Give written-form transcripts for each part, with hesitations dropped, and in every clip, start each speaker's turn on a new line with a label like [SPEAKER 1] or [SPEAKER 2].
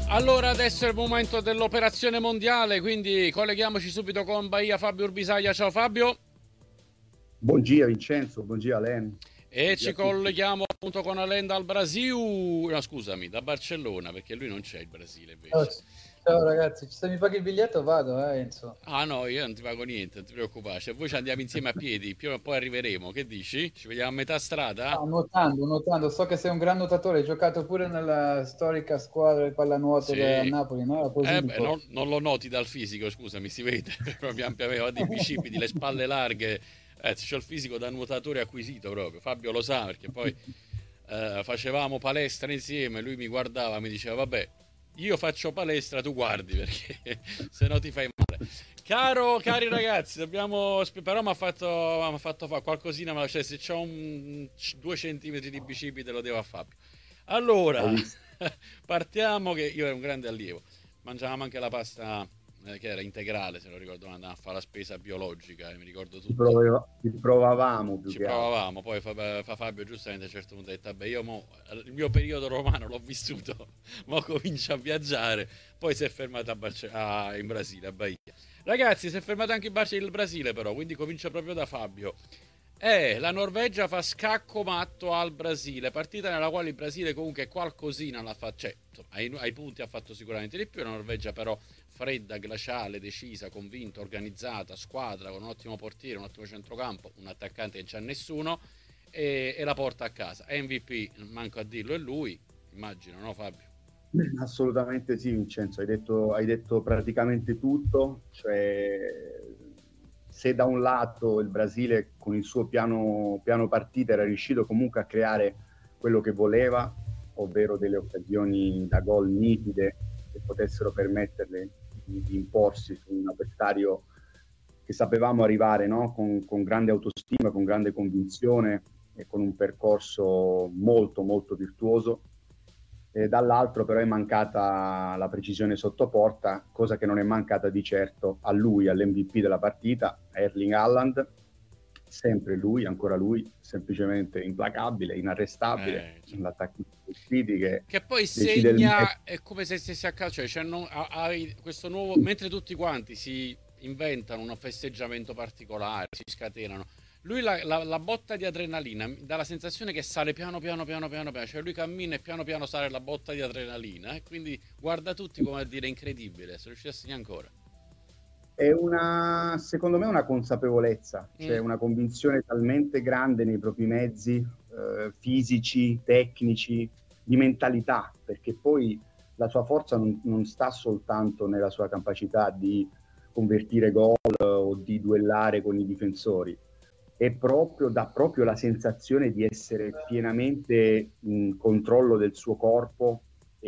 [SPEAKER 1] Allora adesso è il momento dell'operazione mondiale, quindi colleghiamoci subito con Bahia Fabio Urbisaglia. Ciao Fabio.
[SPEAKER 2] Buongiorno Vincenzo, buongiorno Alen,
[SPEAKER 1] E
[SPEAKER 2] buongiorno
[SPEAKER 1] ci
[SPEAKER 2] a tutti.
[SPEAKER 1] colleghiamo appunto con Alain dal Brasile, no scusami, da Barcellona, perché lui non c'è il Brasile
[SPEAKER 3] Ciao,
[SPEAKER 1] invece.
[SPEAKER 3] ciao ragazzi, se mi paghi il biglietto vado, Enzo.
[SPEAKER 1] Ah no, io non ti pago niente, non ti preoccupare, se voi ci andiamo insieme a piedi, più o poi arriveremo, che dici? Ci vediamo a metà strada?
[SPEAKER 3] Ah, nuotando, so che sei un gran nuotatore, hai giocato pure nella storica squadra di pallanuoto da
[SPEAKER 1] Sì.
[SPEAKER 3] Napoli, no? A
[SPEAKER 1] Beh,
[SPEAKER 3] Posillipo.
[SPEAKER 1] non lo noti dal fisico, scusami, si vede proprio ampiamente, ho dei bicipiti, le spalle larghe, c'ho il fisico da nuotatore acquisito proprio, Fabio lo sa perché poi facevamo palestra insieme, lui mi guardava, mi diceva vabbè, io faccio palestra, tu guardi perché se no ti fai male. Cari ragazzi, però mi ha fatto fare qualcosina, ma cioè, se c'ho 2 centimetri di bicipite lo devo a Fabio.
[SPEAKER 2] Hai
[SPEAKER 1] Allora,
[SPEAKER 2] visto?
[SPEAKER 1] partiamo che io ero un grande allievo. Mangiavamo anche la pasta che era integrale, se non ricordo, andavamo a fare la spesa biologica, mi ricordo tutto.
[SPEAKER 2] Ci provavamo più
[SPEAKER 1] Ci
[SPEAKER 2] che altro.
[SPEAKER 1] provavamo, poi fa Fabio giustamente a un certo punto ha detto, vabbè, il mio periodo romano l'ho vissuto, mo comincio a viaggiare, poi si è fermato in Brasile, a Bahia. Ragazzi, si è fermato anche il Brasile però, quindi comincio proprio da Fabio. La Norvegia fa scacco matto al Brasile, partita nella quale il Brasile comunque qualcosina la fa, cioè insomma, ai punti ha fatto sicuramente di più, la Norvegia però fredda, glaciale, decisa, convinta, organizzata, squadra con un ottimo portiere, un ottimo centrocampo, un attaccante che non c'ha nessuno e la porta a casa. MVP, manco a dirlo, è lui, immagino, no Fabio?
[SPEAKER 2] Assolutamente sì, Vincenzo, hai detto praticamente tutto, cioè se da un lato il Brasile con il suo piano partita era riuscito comunque a creare quello che voleva, ovvero delle occasioni da gol nitide che potessero permetterle di imporsi su un avversario che sapevamo arrivare, no? Con grande autostima, con grande convinzione e con un percorso molto molto virtuoso. Dall'altro però è mancata la precisione sotto porta, cosa che non è mancata di certo a lui, all'MVP della partita, a Erling Haaland, sempre lui, ancora lui, semplicemente implacabile, inarrestabile, l'attacco City che
[SPEAKER 1] Che poi
[SPEAKER 2] decide il match.
[SPEAKER 1] segna, è come se stessi a calcio, cioè hai questo nuovo, mentre tutti quanti si inventano un festeggiamento particolare, si scatenano, lui la botta di adrenalina mi dà la sensazione che sale piano piano piano piano piano, cioè lui cammina e piano piano sale la botta di adrenalina e quindi guarda tutti come a dire incredibile, se riuscì a segnare ancora.
[SPEAKER 2] Secondo me, una consapevolezza, cioè
[SPEAKER 1] Mm,
[SPEAKER 2] una convinzione talmente grande nei propri mezzi fisici, tecnici, di mentalità, perché poi la sua forza non sta soltanto nella sua capacità di convertire gol o di duellare con i difensori, dà proprio la sensazione di essere pienamente in controllo del suo corpo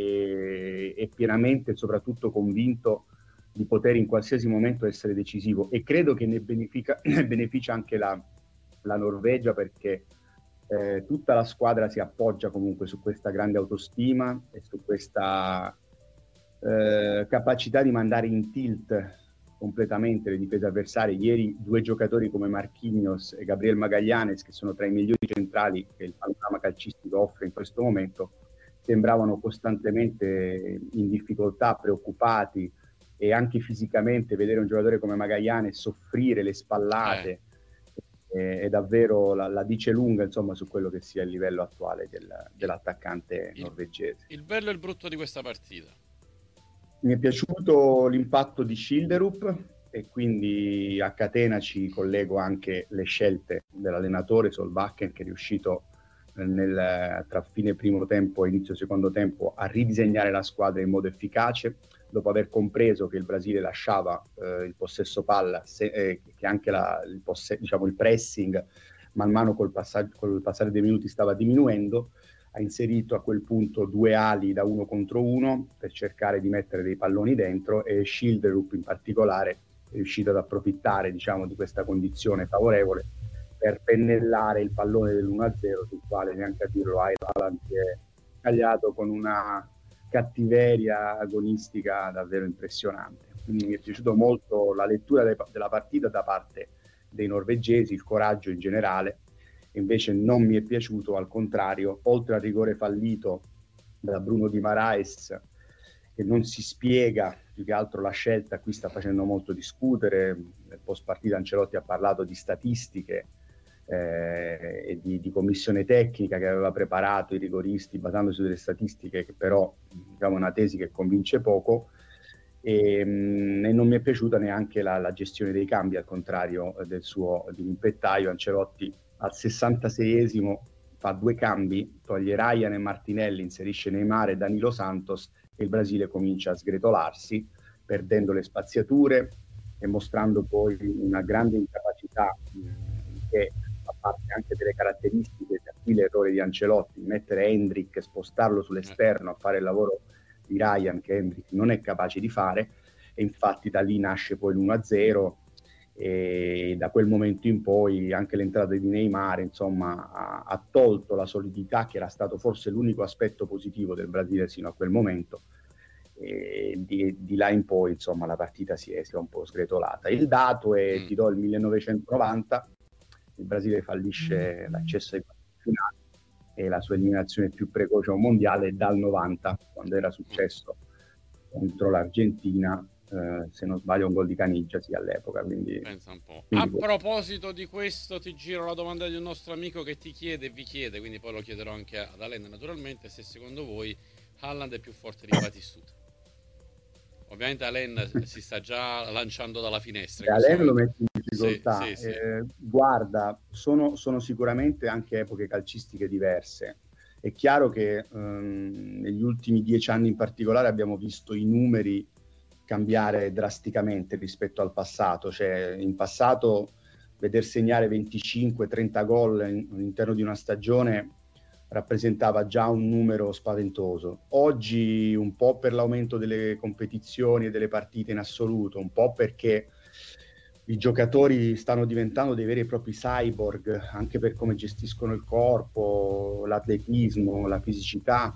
[SPEAKER 2] e pienamente, soprattutto, convinto di poter in qualsiasi momento essere decisivo. E credo che ne beneficia anche la Norvegia, perché tutta la squadra si appoggia comunque su questa grande autostima e su questa capacità di mandare in tilt completamente le difese avversarie. Ieri due giocatori come Marquinhos e Gabriel Magallanes, che sono tra i migliori centrali che il panorama calcistico offre in questo momento, sembravano costantemente in difficoltà, preoccupati, e anche fisicamente vedere un giocatore come Magallanes soffrire le
[SPEAKER 1] eh,
[SPEAKER 2] spallate è davvero la dice lunga, insomma, su quello che sia il livello attuale
[SPEAKER 1] il,
[SPEAKER 2] dell'attaccante
[SPEAKER 1] il-
[SPEAKER 2] norvegese.
[SPEAKER 1] il bello e il brutto di questa partita.
[SPEAKER 2] Mi è piaciuto l'impatto di Schilderup e quindi a catena ci collego anche le scelte dell'allenatore Solbakken, che è riuscito tra fine primo tempo e inizio secondo tempo a ridisegnare la squadra in modo efficace, dopo aver compreso che il Brasile lasciava il possesso palla, che anche diciamo, il pressing man mano col passare dei minuti stava diminuendo. Ha inserito a quel punto due ali da 1 contro 1 per cercare di mettere dei palloni dentro, e Schilderup in particolare è riuscito ad approfittare, diciamo, di questa condizione favorevole per pennellare il pallone dell'1-0, sul quale, neanche a dirlo, Haaland si è scagliato con una cattiveria agonistica davvero impressionante. Quindi mi è piaciuto molto la lettura della partita da parte dei norvegesi, il coraggio in generale. Invece non mi è piaciuto, al contrario, oltre al rigore fallito da Bruno Guimaraes, che non si spiega, più che altro la scelta qui sta facendo molto discutere. Nel post partita Ancelotti ha parlato di statistiche e di commissione tecnica che aveva preparato i rigoristi basandosi sulle statistiche, che però diciamo è una tesi che convince poco. E non mi è piaciuta neanche la gestione dei cambi, al contrario del suo dirimpettaio. Ancelotti al 66esimo fa 2 cambi, toglie Ryan e Martinelli, inserisce Neymar e Danilo Santos, e il Brasile comincia a sgretolarsi, perdendo le spaziature e mostrando poi una grande incapacità che fa parte anche delle caratteristiche. Da qui l'errore di Ancelotti, mettere Endrick e spostarlo sull'esterno a fare il lavoro di Ryan, che Endrick non è capace di fare, e infatti da lì nasce poi l'1-0, e da quel momento in poi anche l'entrata di Neymar insomma ha tolto la solidità, che era stato forse l'unico aspetto positivo del Brasile sino a quel momento, e di là in poi insomma la partita si è un po' sgretolata. Il dato è, ti do il 1990, il Brasile fallisce l'accesso ai quarti finali e la sua eliminazione più precoce a un mondiale dal 90, quando era successo contro l'Argentina, se non sbaglio un gol di Caniggia all'epoca. Quindi,
[SPEAKER 1] pensa un po'. A proposito di questo, ti giro la domanda di un nostro amico che ti chiede e vi chiede, quindi poi lo chiederò anche ad Alain naturalmente, se secondo voi Haaland è più forte di Batistuta. Ovviamente Alain si sta già lanciando dalla finestra.
[SPEAKER 2] Alain lo mette in difficoltà.
[SPEAKER 1] Sì.
[SPEAKER 2] Guarda, sono sicuramente anche epoche calcistiche diverse. È chiaro che negli ultimi 10 anni in particolare abbiamo visto i numeri cambiare drasticamente rispetto al passato. Cioè, in passato veder segnare 25-30 gol all'interno di una stagione rappresentava già un numero spaventoso. Oggi, un po' per l'aumento delle competizioni e delle partite in assoluto, un po' perché i giocatori stanno diventando dei veri e propri cyborg, anche per come gestiscono il corpo, l'atletismo, la fisicità,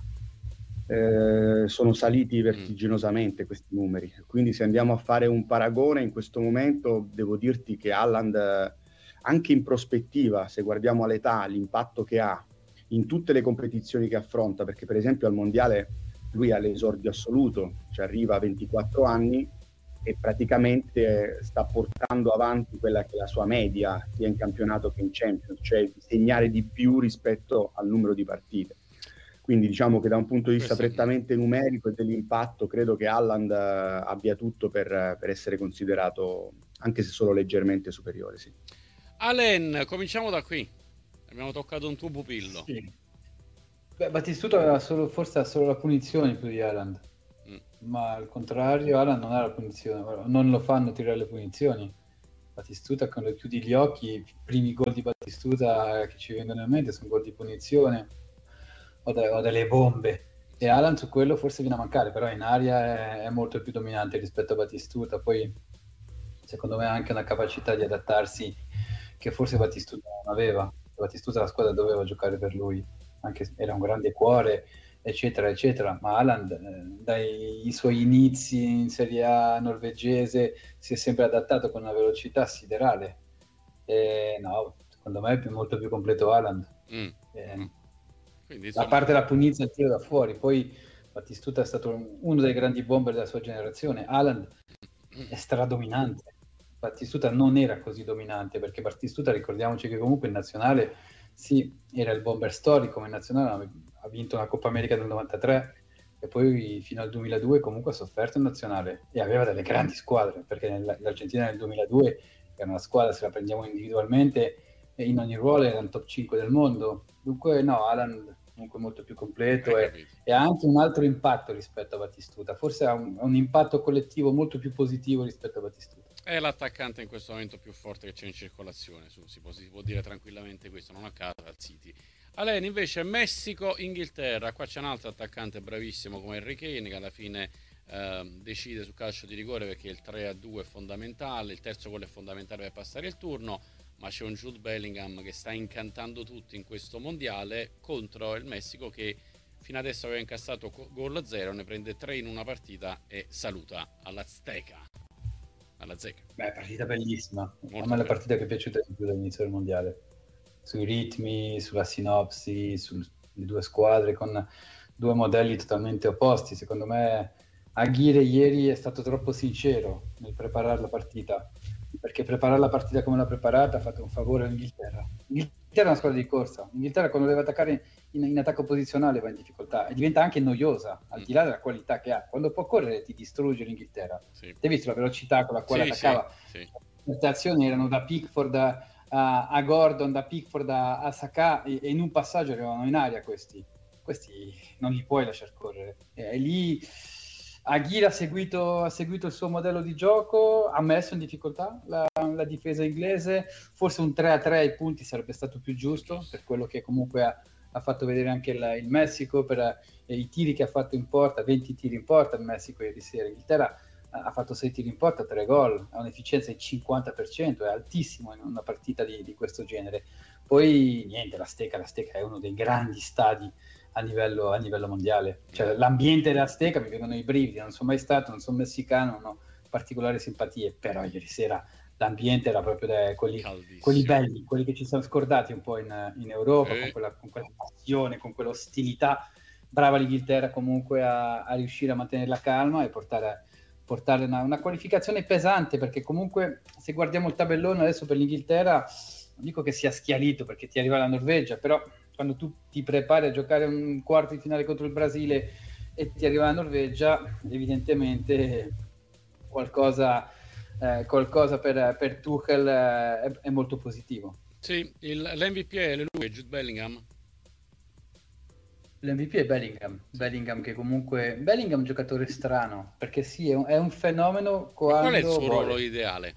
[SPEAKER 2] sono saliti vertiginosamente questi numeri. Quindi se andiamo a fare un paragone in questo momento, devo dirti che Haaland, anche in prospettiva, se guardiamo all'età, l'impatto che ha in tutte le competizioni che affronta, perché per esempio al mondiale lui ha l'esordio assoluto, cioè arriva a 24 anni e praticamente sta portando avanti quella che è la sua media sia in campionato che in Champions, cioè di segnare di più rispetto al numero di partite. Quindi diciamo che da un punto di vista prettamente numerico e dell'impatto, credo che Haaland abbia tutto per essere considerato, anche se solo leggermente superiore. Sì.
[SPEAKER 1] Alain, cominciamo da qui. Abbiamo toccato un tuo pupillo.
[SPEAKER 3] Sì. Beh, Batistuta aveva forse ha solo la punizione più di Haaland, ma al contrario Haaland non ha la punizione, non lo fanno tirare le punizioni. Batistuta, quando chiudi gli occhi, i primi gol di Batistuta che ci vengono in mente sono gol di punizione o delle bombe, e Haaland su quello forse viene a mancare, però in aria è molto più dominante rispetto a Batistuta. Poi secondo me ha anche una capacità di adattarsi che forse Batistuta non aveva. Batistuta la squadra doveva giocare per lui, anche se era un grande cuore, eccetera eccetera, ma Haaland dai suoi inizi in Serie A norvegese si è sempre adattato con una velocità siderale. No, secondo me è molto più completo Haaland.
[SPEAKER 1] Quindi,
[SPEAKER 3] a parte la punizia, il tiro da fuori, poi Batistuta è stato uno dei grandi bomber della sua generazione. Haaland è stradominante. Batistuta non era così dominante, perché Batistuta, ricordiamoci che comunque in nazionale sì, era il bomber storico, ma in nazionale ha vinto una Coppa America del 93 e poi fino al 2002 comunque ha sofferto in nazionale e aveva delle grandi squadre, perché l'Argentina nel 2002 era una squadra, se la prendiamo individualmente e in ogni ruolo era il top 5 del mondo. Dunque no, Haaland comunque molto più completo e ha anche un altro impatto rispetto a Batistuta, forse ha un impatto collettivo molto più positivo rispetto a Batistuta.
[SPEAKER 1] È l'attaccante in questo momento più forte che c'è in circolazione, si può dire tranquillamente questo, non a caso al City. Alain invece Messico-Inghilterra, qua c'è un altro attaccante bravissimo come Harry Kane, che alla fine decide su calcio di rigore, perché il 3-2 è fondamentale, il terzo gol è fondamentale per passare il turno, ma c'è un Jude Bellingham che sta incantando tutti in questo mondiale contro il Messico, che fino adesso aveva incassato gol 0, ne prende 3 in una partita e saluta all'Azteca. Alla zecca.
[SPEAKER 3] Beh, partita bellissima. A me è la partita che è piaciuta di più dall'inizio del mondiale. Sui ritmi, sulla sinopsi, sulle due squadre con due modelli totalmente opposti. Secondo me Aguirre ieri è stato troppo sincero nel preparare la partita, perché preparare la partita come l'ha preparata ha fatto un favore all'Inghilterra. L'Inghilterra è una squadra di corsa. L'Inghilterra quando deve attaccare in attacco posizionale va in difficoltà e diventa anche noiosa, al di là della qualità che ha. Quando può correre ti distrugge l'Inghilterra.
[SPEAKER 1] Sì.
[SPEAKER 3] Hai visto la velocità con la quale attaccava?
[SPEAKER 1] Sì.
[SPEAKER 3] Le azioni erano da Pickford a Gordon, da Pickford a Saka, e in un passaggio arrivavano in aria questi non li puoi lasciar correre. Lì Aguirre ha seguito il suo modello di gioco, ha messo in difficoltà la difesa inglese, forse un 3-3 ai punti sarebbe stato più giusto, per quello che comunque ha fatto vedere anche il Messico, per i tiri che ha fatto in porta, 20 tiri in porta il Messico ieri sera. L'Inghilterra ha fatto 6 tiri in porta, 3 gol, ha un'efficienza del 50%, è altissimo in una partita di questo genere. Poi niente, l'Azteca è uno dei grandi stadi a livello mondiale, cioè l'ambiente dell'Azteca mi vengono i brividi, non sono mai stato, non sono messicano, non ho particolari simpatie, però ieri sera l'ambiente era proprio quelli belli, quelli che ci siamo scordati un po' in Europa, con quella passione, con quell'ostilità. Brava l'Inghilterra comunque a riuscire a mantenere la calma e portare una qualificazione pesante, perché comunque se guardiamo il tabellone adesso per l'Inghilterra, non dico che sia schiarito perché ti arriva la Norvegia, però quando tu ti prepari a giocare un quarto di finale contro il Brasile e ti arriva la Norvegia, evidentemente qualcosa per Tuchel è molto positivo.
[SPEAKER 1] Sì, l'MVP è lui, Jude Bellingham.
[SPEAKER 3] L'MVP è Bellingham che comunque Bellingham è un giocatore strano, perché sì, è un fenomeno quando
[SPEAKER 1] qual è il suo
[SPEAKER 3] vuole.
[SPEAKER 1] ruolo ideale?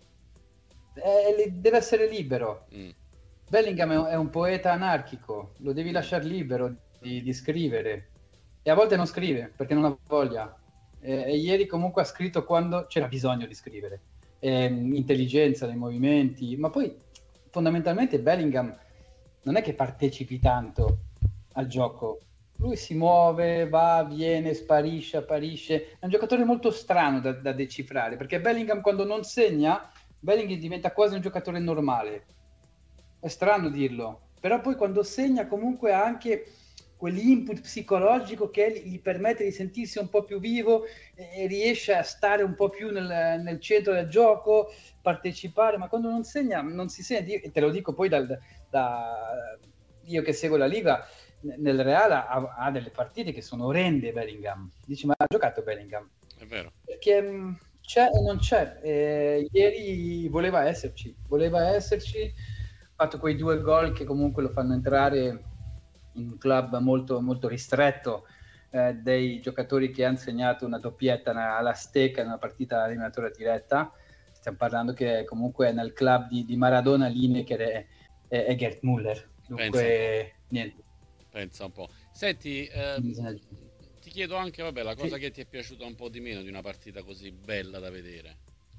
[SPEAKER 3] Deve essere libero. Bellingham è un poeta anarchico, lo devi lasciare libero di scrivere, e a volte non scrive perché non ha voglia, e ieri comunque ha scritto quando c'era bisogno di scrivere, intelligenza nei movimenti, ma poi fondamentalmente Bellingham non è che partecipi tanto al gioco, lui si muove, va, viene, sparisce, apparisce, è un giocatore molto strano da decifrare, perché Bellingham quando non segna, Bellingham diventa quasi un giocatore normale. È strano dirlo, però poi quando segna comunque ha anche quell'input psicologico che gli permette di sentirsi un po' più vivo e riesce a stare un po' più nel centro del gioco, partecipare, ma quando non segna non si sente. E te lo dico poi io che seguo la Liga, nel Real ha delle partite che sono orrende Bellingham. Dici, ma ha giocato Bellingham?
[SPEAKER 1] È vero.
[SPEAKER 3] Perché c'è e non c'è. Ieri voleva esserci, ha fatto quei 2 gol che comunque lo fanno entrare in un club molto, molto ristretto, dei giocatori che hanno segnato una doppietta all'Azteca in una partita eliminatoria diretta. Stiamo parlando che comunque nel club di Maradona Lineker è Gerd Müller. Dunque, niente.
[SPEAKER 1] Pensa un po'. Senti, ti chiedo anche, vabbè, la cosa che ti è piaciuta un po' di meno di una partita così bella da vedere.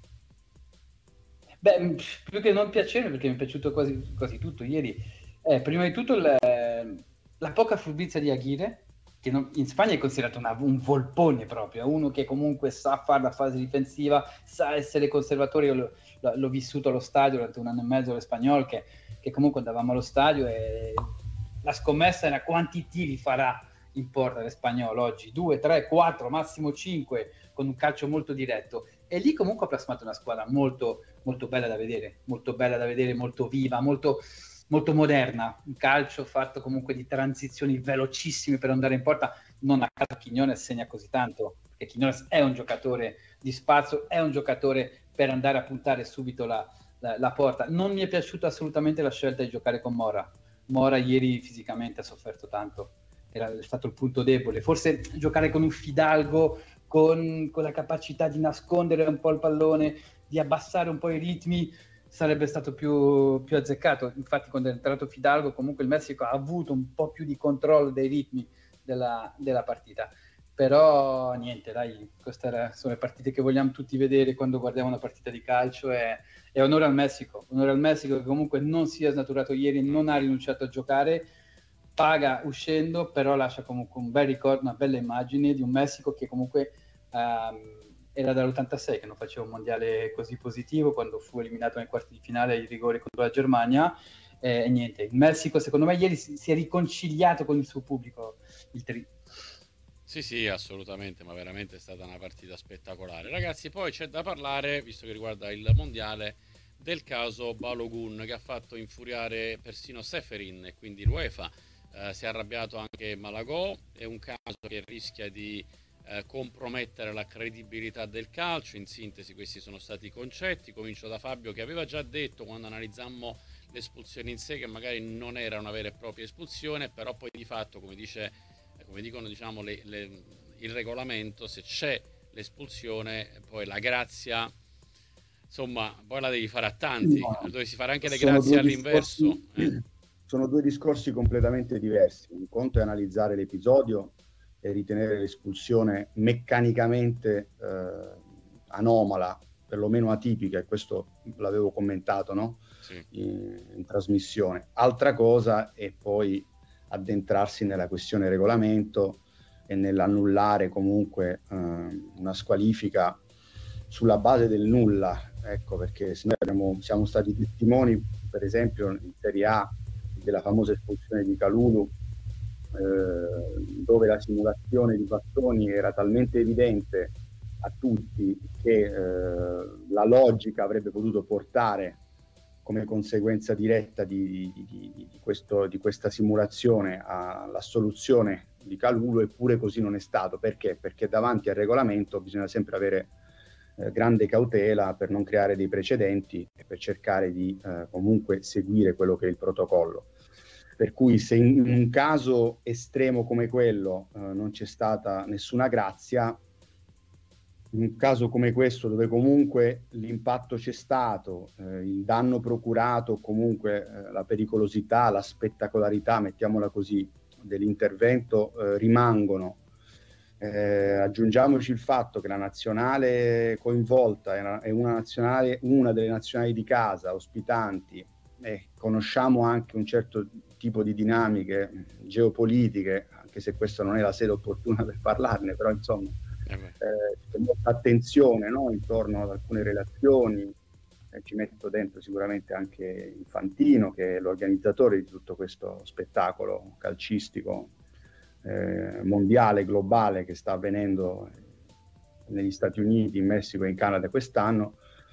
[SPEAKER 3] Beh, più che non piacere, perché mi è piaciuto quasi tutto ieri. Prima di tutto la poca furbizia di Aguirre, che in Spagna è considerato un volpone proprio, uno che comunque sa fare la fase difensiva, sa essere conservatore. Io l'ho vissuto allo stadio durante 1 anno e mezzo all'Espanyol, che comunque andavamo allo stadio e la scommessa era quanti tiri farà in porta l'Espanyol oggi, 2, 3, 4, massimo 5, con un calcio molto diretto. E lì comunque ha plasmato una squadra molto, molto bella da vedere, molto viva, molto, molto moderna. Un calcio fatto comunque di transizioni velocissime per andare in porta. Non a caso Quiñones segna così tanto, perché Quiñones è un giocatore di spazio, è un giocatore per andare a puntare subito la porta. Non mi è piaciuta assolutamente la scelta di giocare con Mora. Mora ieri fisicamente ha sofferto tanto, era stato il punto debole. Forse giocare con un Fidalgo con la capacità di nascondere un po' il pallone, di abbassare un po' i ritmi, sarebbe stato più azzeccato. Infatti quando è entrato Fidalgo comunque il Messico ha avuto un po' più di controllo dei ritmi della partita. Però niente, dai, queste sono le partite che vogliamo tutti vedere quando guardiamo una partita di calcio, e onore al Messico che comunque non si è snaturato ieri, non ha rinunciato a giocare, paga uscendo, però lascia comunque un bel ricordo, una bella immagine di un Messico che comunque era dall'86 che non faceva un mondiale così positivo, quando fu eliminato nei quarti di finale ai rigori contro la Germania. E niente, il Messico secondo me ieri si è riconciliato con il suo pubblico,
[SPEAKER 1] Sì, assolutamente, ma veramente è stata una partita spettacolare. Ragazzi, poi c'è da parlare, visto che riguarda il mondiale, del caso Balogun che ha fatto infuriare persino Seferin e quindi l'UEFA. Si è arrabbiato anche Malagò, è un caso che rischia di compromettere la credibilità del calcio. In sintesi questi sono stati i concetti. Comincio da Fabio che aveva già detto quando analizzammo l'espulsione in sé che magari non era una vera e propria espulsione, però poi di fatto, come dicono diciamo il regolamento, se c'è l'espulsione poi la grazia insomma poi la devi fare a tanti,
[SPEAKER 2] No,
[SPEAKER 1] dovresti fare anche le
[SPEAKER 2] sono
[SPEAKER 1] grazie
[SPEAKER 2] due
[SPEAKER 1] all'inverso.
[SPEAKER 2] discorsi, sono due discorsi completamente diversi. Un conto è analizzare l'episodio e ritenere l'espulsione meccanicamente anomala, perlomeno atipica, e questo l'avevo commentato, no?
[SPEAKER 1] Sì.
[SPEAKER 2] in trasmissione. Altra cosa è poi addentrarsi nella questione regolamento e nell'annullare comunque una squalifica sulla base del nulla, ecco, perché se noi siamo stati testimoni, per esempio, in Serie A della famosa espulsione di Kalulu, dove la simulazione di bastoni era talmente evidente a tutti che la logica avrebbe potuto portare come conseguenza diretta di questa simulazione all'assoluzione di Kalulu, eppure così non è stato. Perché? Perché davanti al regolamento bisogna sempre avere grande cautela per non creare dei precedenti e per cercare di comunque seguire quello che è il protocollo. Per cui se in un caso estremo come quello non c'è stata nessuna grazia, in un caso come questo dove comunque l'impatto c'è stato, il danno procurato, comunque la pericolosità, la spettacolarità, mettiamola così, dell'intervento rimangono. Aggiungiamoci il fatto che la nazionale coinvolta è una delle nazionali di casa, ospitanti, e conosciamo anche un certo tipo di dinamiche geopolitiche, anche se questa non è la sede opportuna per parlarne, però insomma c'è molta attenzione, no? Intorno ad alcune relazioni. Ci metto dentro sicuramente anche Infantino, che è l'organizzatore di tutto questo spettacolo calcistico mondiale, globale, che sta avvenendo negli Stati Uniti, in Messico e in Canada quest'anno.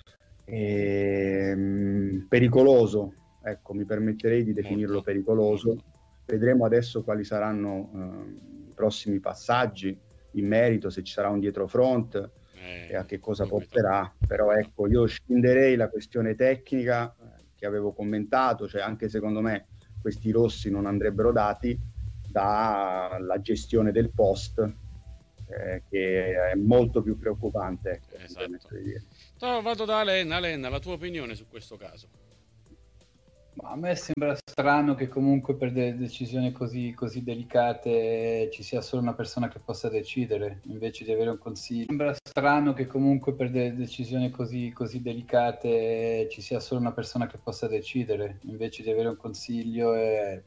[SPEAKER 2] Pericoloso, ecco, mi permetterei di definirlo
[SPEAKER 1] Molto,
[SPEAKER 2] pericoloso.
[SPEAKER 1] molto.
[SPEAKER 2] Vedremo adesso quali saranno i prossimi passaggi in merito, se ci sarà un dietrofront e a che cosa porterà. Però ecco, io scinderei la questione tecnica che avevo commentato, cioè anche secondo me questi rossi non andrebbero dati, dalla gestione del post, che è molto più preoccupante. Ecco,
[SPEAKER 1] esatto. Vado da Alenna. Alenna, la tua opinione su questo caso?
[SPEAKER 3] Ma a me sembra strano che comunque per delle decisioni così delicate ci sia solo una persona che possa decidere, invece di avere un consiglio. Sembra strano che comunque per delle decisioni così delicate ci sia solo una persona che possa decidere, invece di avere un consiglio e